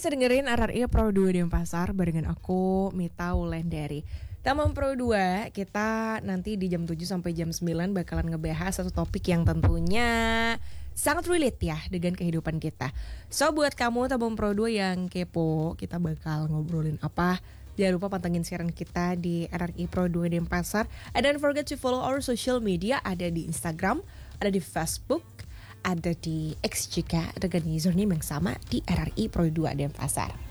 masih dengerin RRI Pro 2 Denpasar barengan aku Mita Wulandari. Taman Pro 2 kita nanti di jam 7 sampai jam 9 bakalan ngebahas satu topik yang tentunya sangat relate ya dengan kehidupan kita. So buat kamu Taman Pro 2 yang kepo, kita bakal ngobrolin apa? Jangan lupa pantengin siaran kita di RRI Pro 2 Denpasar. And don't forget to follow our social media, ada di Instagram, ada di Facebook, ada di X juga dengan username yang sama di RRI Pro 2 Denpasar.